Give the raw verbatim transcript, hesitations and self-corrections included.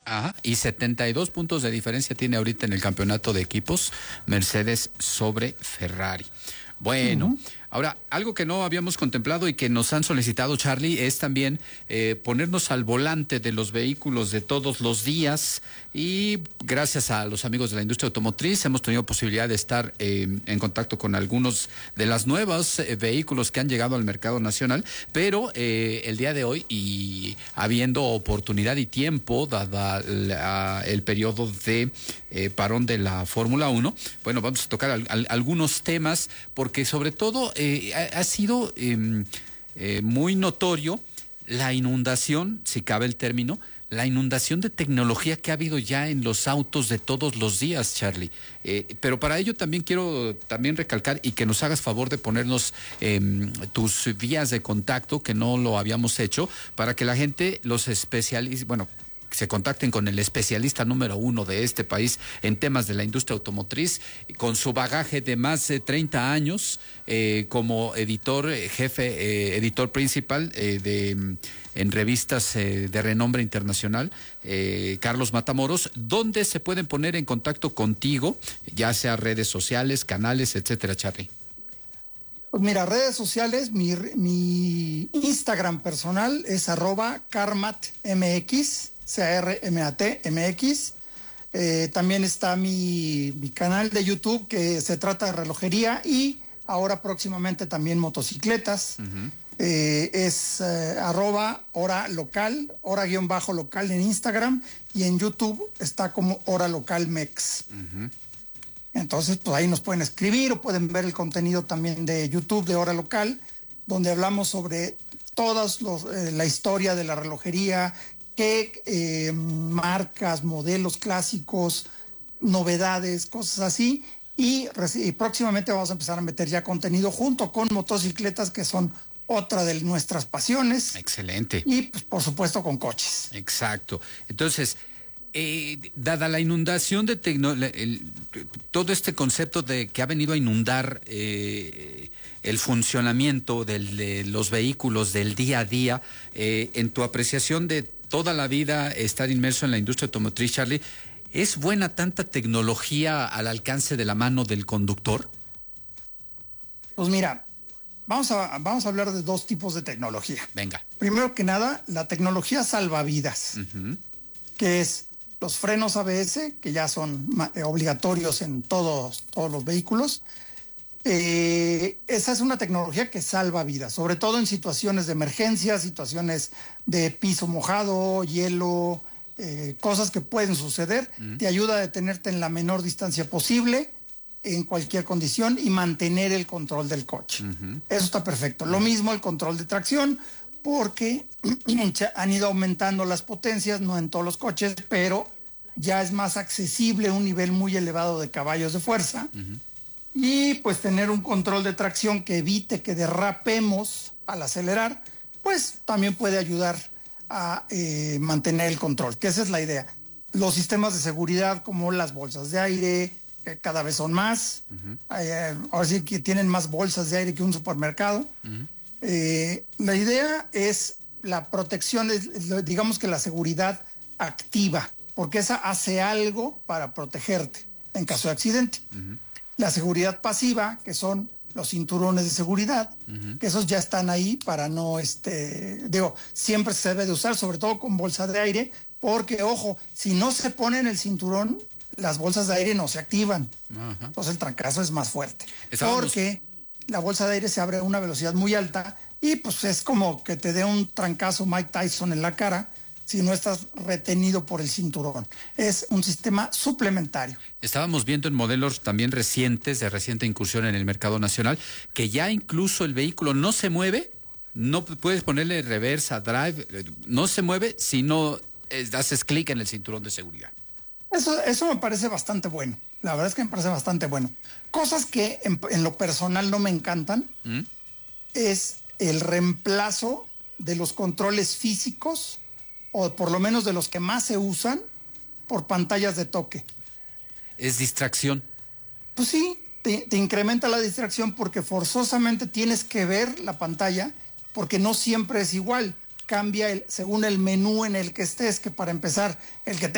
Ajá, y setenta y dos puntos de diferencia tiene ahorita en el campeonato de equipos Mercedes sobre Ferrari. Bueno, uh-huh. Ahora, algo que no habíamos contemplado y que nos han solicitado, Charlie, es también eh, ponernos al volante de los vehículos de todos los días, y gracias a los amigos de la industria automotriz hemos tenido posibilidad de estar eh, en contacto con algunos de los nuevos eh, vehículos que han llegado al mercado nacional, pero eh, el día de hoy, y habiendo oportunidad y tiempo, dada la, el periodo de eh, parón de la Fórmula uno, bueno, vamos a tocar al, al, algunos temas, porque sobre todo Eh, ha, ha sido eh, eh, muy notorio la inundación, si cabe el término, la inundación de tecnología que ha habido ya en los autos de todos los días, Charlie. Eh, pero para ello también quiero también recalcar y que nos hagas favor de ponernos eh, tus vías de contacto, que no lo habíamos hecho, para que la gente, los especialistas, bueno, se contacten con el especialista número uno de este país en temas de la industria automotriz, con su bagaje de más de treinta años eh, como editor eh, jefe, eh, editor principal eh, de en revistas eh, de renombre internacional, eh, Carlos Matamoros. ¿Dónde se pueden poner en contacto contigo, ya sea redes sociales, canales, etcétera, Charlie? Pues mira, redes sociales, mi, mi Instagram personal es arroba carmatmx, C A R M A T M X. Eh, también está mi, mi canal de YouTube, que se trata de relojería, y ahora próximamente también motocicletas. Uh-huh. Eh, es eh, arroba hora local, hora guión bajo local en Instagram, y en YouTube está como hora local mex. Uh-huh. Entonces, pues ahí nos pueden escribir o pueden ver el contenido también de YouTube de Hora Local, donde hablamos sobre todas los, eh, la historia de la relojería, qué eh, marcas, modelos clásicos, novedades, cosas así. Y, y próximamente vamos a empezar a meter ya contenido junto con motocicletas, que son otra de nuestras pasiones. Excelente. Y, pues, por supuesto, con coches. Exacto. Entonces, Eh, dada la inundación de tecnología, todo este concepto de que ha venido a inundar eh, el funcionamiento del, de los vehículos del día a día, eh, en tu apreciación de toda la vida estar inmerso en la industria automotriz, Charlie, ¿es buena tanta tecnología al alcance de la mano del conductor? Pues mira, vamos a, vamos a hablar de dos tipos de tecnología. Venga. Primero que nada, la tecnología salvavidas, uh-huh. que es los frenos A B S, que ya son eh, obligatorios en todos, todos los vehículos. Eh, esa es una tecnología que salva vidas, sobre todo en situaciones de emergencia, situaciones de piso mojado, hielo, eh, cosas que pueden suceder. Uh-huh. Te ayuda a detenerte en la menor distancia posible, en cualquier condición, y mantener el control del coche. Uh-huh. Eso está perfecto. Uh-huh. Lo mismo el control de tracción, porque han ido aumentando las potencias, no en todos los coches, pero ya es más accesible un nivel muy elevado de caballos de fuerza. Uh-huh. Y pues tener un control de tracción que evite que derrapemos al acelerar, pues también puede ayudar a eh, mantener el control, que esa es la idea. Los sistemas de seguridad, como las bolsas de aire, que cada vez son más. Uh-huh. eh, ahora sí que tienen más bolsas de aire que un supermercado. Uh-huh. Eh, la idea es la protección, digamos que la seguridad activa, porque esa hace algo para protegerte en caso de accidente. Uh-huh. La seguridad pasiva, que son los cinturones de seguridad, uh-huh. que esos ya están ahí para no, este, digo, siempre se debe de usar, sobre todo con bolsa de aire, porque, ojo, si no se pone en el cinturón, las bolsas de aire no se activan. Uh-huh. Entonces el trancazo es más fuerte. Estábamos... Porque la bolsa de aire se abre a una velocidad muy alta y pues es como que te dé un trancazo Mike Tyson en la cara si no estás retenido por el cinturón. Es un sistema suplementario. Estábamos viendo en modelos también recientes, de reciente incursión en el mercado nacional, que ya incluso el vehículo no se mueve, no puedes ponerle reversa, drive, no se mueve si no eh, haces clic en el cinturón de seguridad. Eso, eso me parece bastante bueno. La verdad es que me parece bastante bueno. Cosas que en, en lo personal no me encantan ¿Mm? es el reemplazo de los controles físicos, o por lo menos de los que más se usan, por pantallas de toque. ¿Es distracción? Pues sí, te, te incrementa la distracción porque forzosamente tienes que ver la pantalla, porque no siempre es igual. Cambia el, según el menú en el que estés, que para empezar, el que te